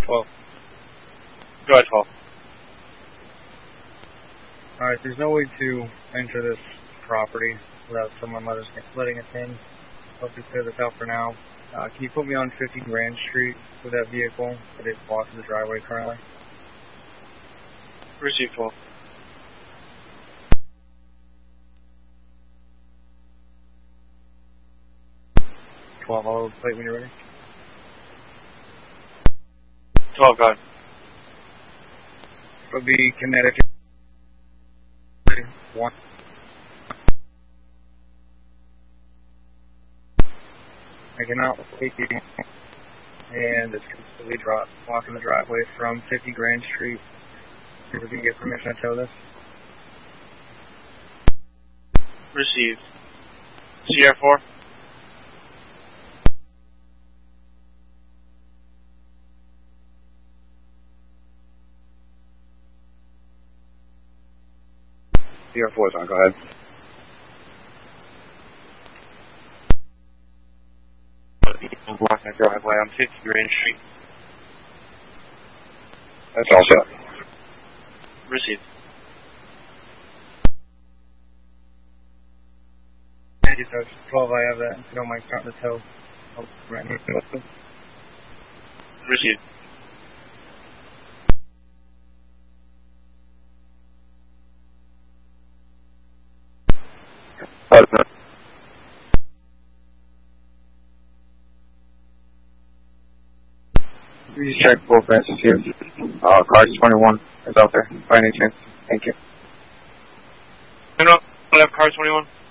12. Go ahead, 12. Alright, there's no way to enter this property without someone letting us in. I'll just clear this out for now. Can you put me on 50 Grand Street with that vehicle? It is blocking the driveway currently. Receive 12. I'll plate when you're ready. 12, go ahead. It'll be Connecticut 1. I cannot take you, and it's completely blocking the driveway from 50 Grand Street. If we can get permission to tow this. Received. Sierra 4. Sierra 4 is on, go ahead. Blocking the driveway on 50 Grand Street. That's all set. Received. Thank you, Judge. 12, I have that. If you don't mind starting the tow. Received. Please check both branches here. Cars 21 is out there by any chance. Thank you. No, I have car 21.